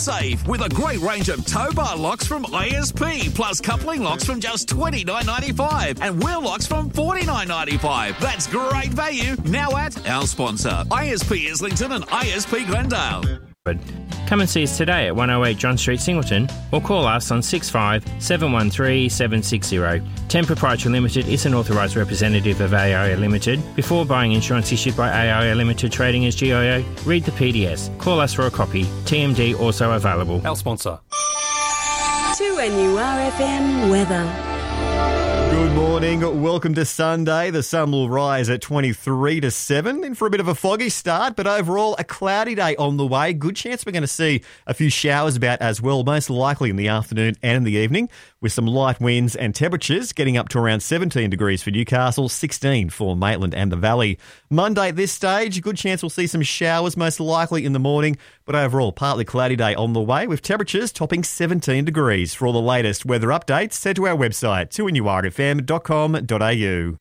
Save with a great range of tow bar locks from ISP, plus coupling locks from just $29.95 and wheel locks from $49.95. That's great value now at our sponsor, ISP Islington and ISP Glendale. Come and see us today at 108 John Street, Singleton, or call us on 65 713 760. Ten Proprietary Limited is an authorised representative of AIA Limited. Before buying insurance issued by AIA Limited trading as GIO, read the PDS. Call us for a copy. TMD also available. Our sponsor. 2NURFM weather. Good morning. Welcome to Sunday. The sun will rise at 23 to 7 in for a bit of a foggy start, but overall a cloudy day on the way. Good chance we're going to see a few showers about as well, most likely in the afternoon and in the evening, with some light winds and temperatures getting up to around 17 degrees for Newcastle, 16 for Maitland and the Valley. Monday at this stage, good chance we'll see some showers, most likely in the morning, but overall partly cloudy day on the way with temperatures topping 17 degrees. For all the latest weather updates, head to our website, 2NURFM.com.au.